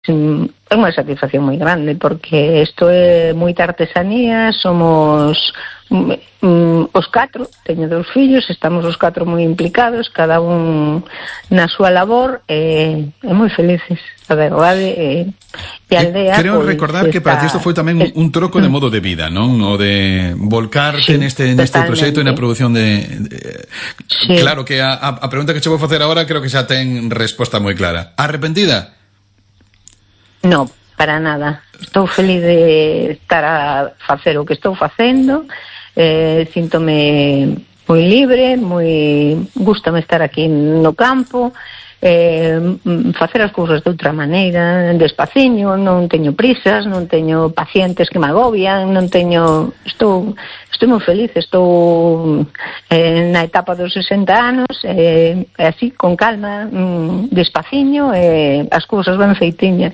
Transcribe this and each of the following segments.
é unha satisfacción moi grande, porque isto é moita artesanía, somos os 4, teño 2 fillos, estamos os 4 moi implicados, cada un na súa labor, e moi felices, a verdade, e a aldea... Creo recordar que para ti isto foi tamén un troco de modo de vida, non? O de volcarte neste proxecto e na produción de... Sí. Claro que a pregunta que che vou facer agora creo que xa ten resposta moi clara. Arrepentida? No, para nada. Estou feliz de estar a facer o que estou facendo, síntome moi libre, gústame estar aquí no campo, facer as cousas de outra maneira, despaciño, non teño prisas, non teño pacientes que me agobian, estou moi feliz, estou na etapa dos 60 anos, así, con calma, despaciño, as cousas ben feitiñas.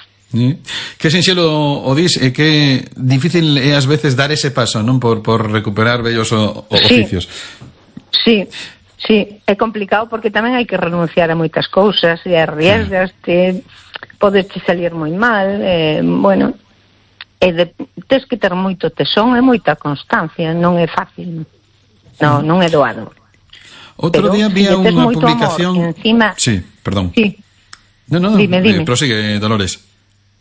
Que sinxelo o dis, e que difícil é ás veces dar ese paso, non, por recuperar vellos oficios. Sí, é complicado porque tamén hai que renunciar a moitas cousas e arriesgaste, podes te salir moi mal, bueno, tes que ter moito tesón e moita constancia, non é fácil, non é doado. Outro día vi unha publicación... Encima... Sí, perdón. Sí. No, dime. Prosigue, Dolores.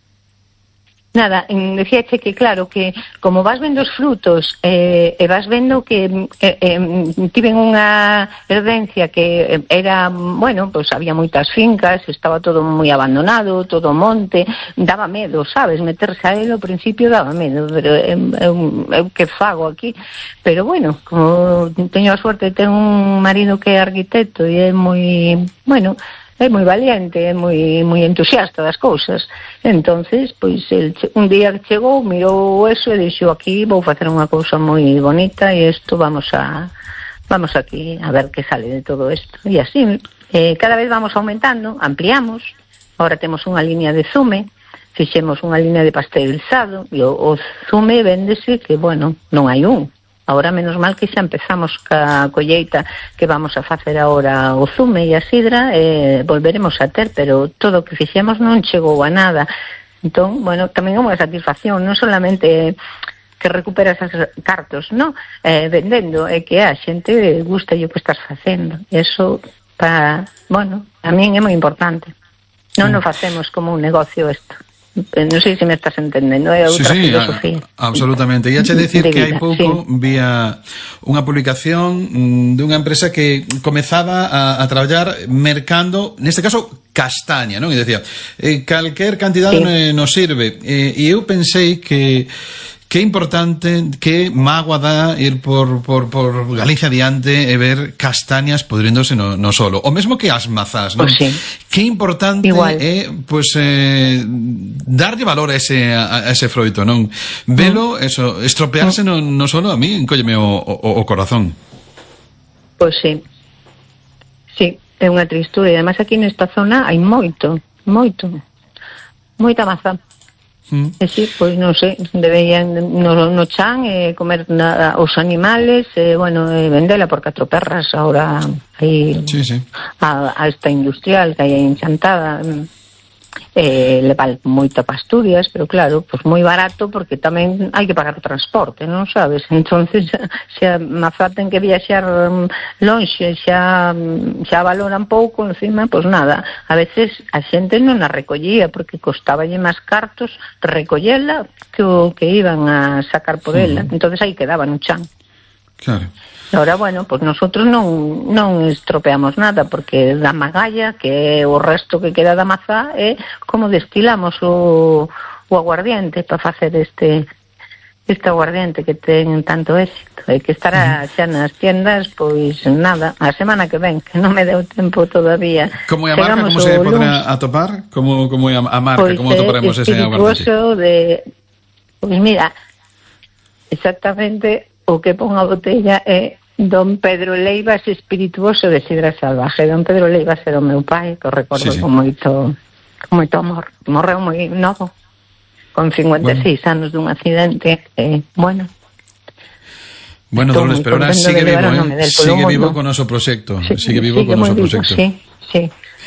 Nada, decíache que claro, que como vas vendo os frutos e vas vendo que tiven unha herdencia que era, bueno, pues había moitas fincas, estaba todo moi abandonado, todo monte, daba medo, sabes, meterse a él ao principio daba medo, pero eu que fago aquí, pero bueno, como teño a suerte de ter un marido que é arquitecto e é moi, bueno, é moi valiente, é moi entusiasta das cousas. Entonces, pois, un día que chegou, mirou eso e dixo, aquí vou facer unha cousa moi bonita e isto vamos aquí a ver que sale de todo isto. E así, cada vez vamos aumentando, ampliamos, agora temos unha línea de zume, fixemos unha línea de pasteurizado, e o zume véndese que, bueno, non hai un. Ahora, menos mal que xa empezamos ca colleita que vamos a facer agora o zume e a sidra, volveremos a ter, pero todo o que fixemos non chegou a nada. Entón, bueno, tamén é unha satisfacción, non solamente que recuperas as cartos, non? Vendendo, é que a xente gusta o que estás facendo. Eso, bueno, a min é moi importante. Non nos facemos como un negocio isto. Non sei se me estás entendendo, é outra filosofía. Absolutamente. E ache decir que hai pouco vía unha publicación dunha empresa que comezaba a traballar mercando, neste caso, castaña, non? E decía, calquer cantidade nos sirve. E eu pensei que é importante, que mágoa dá ir por Galicia adiante e ver castañas podréndose no solo. O mesmo que as mazás, non? Pues sí. Que importante é, pois, darlle valor a ese froito, non? Velo, eso, estropearse no solo, a mí encólleme o corazón. Pois sí. Sí, é unha tristura. E además aquí nesta zona hai moita mazá. É dicir, pois non sei, deberían no chan comer os animales, bueno, vendela por 4 perras agora aí a esta industrial que hai aí enchantada, levar moito para Asturias, pero claro, pois moi barato porque tamén hai que pagar o transporte, non sabes? Entonces, se a mazá ten que viaxar lonxe, xa valoran pouco, encima, pois nada, a veces a xente non a recollía porque costaballe máis cartos recollela que o que iban a sacar por ela, entonces aí quedaba no chan. Claro. Ahora, bueno, pues nosotros non estropeamos nada, porque da magalla, que é o resto que queda da mazá, é como destilamos o aguardiente para facer este aguardiente que ten tanto éxito. Hai que estar xa nas tiendas, pois nada, a semana que ven, que non me deu tempo todavía. Como é a marca, como se poderá atopar? Como é a marca, pues como atoparemos ese aguardiente? Pois mira, exactamente o que pon a botella é Don Pedro Leivas Espirituoso de Sidra Salvaje. Don Pedro Leivas era o meu pai, que o recordo con moito amor. Morreu moi novo, con 56 anos dun accidente, bueno. Bueno, Dolores, pero ahora sigue vivo con o noso proxecto. Sigue vivo con o noso proxecto. Sí.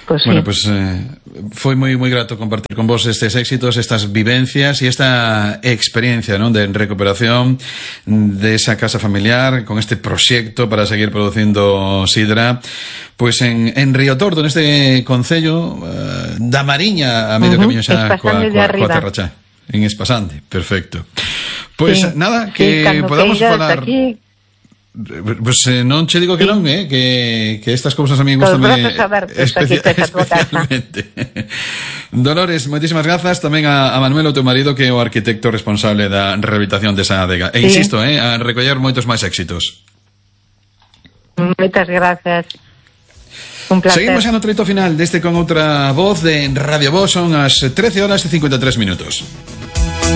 Pues bueno, sí. pues foi moi grato compartir con vos estes éxitos, estas vivencias e esta experiencia, ¿no?, de recuperación de esa casa familiar con este proxecto para seguir producindo sidra, pues en Río Tordo, neste concello da Mariña, a medio camiño xa coa Terra Cha, en Espasande. Perfecto. Pues sí, nada, que podamos falar aquí. Pues non che digo que non, que estas cousas a mí gustan especialmente. Dolores, moitísimas grazas tamén a Manuel, o teu marido, que é o arquitecto responsable da rehabilitación desa adega. E insisto, a recoller moitos máis éxitos. Moitas grazas. Un placer. Seguimos xa no treito final deste con outra voz de Radio Voz. Son as 13 horas e 53 minutos.